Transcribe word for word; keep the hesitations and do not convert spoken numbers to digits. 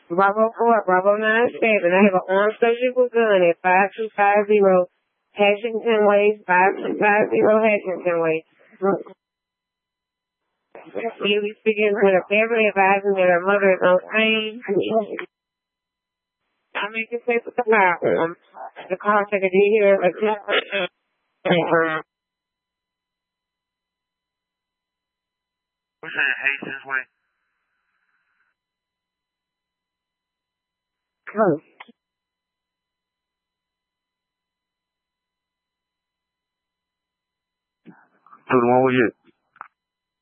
Bravo four, Bravo nine seven. I have an armed surgical gun at five two five zero Hatchington Way, five two five zero Hatchington Way. You'll be speaking with a family advising that her mother is on pain. I make it safe with the fire. The car taker did hear a What's that, Hastings Way? Close. So the one where you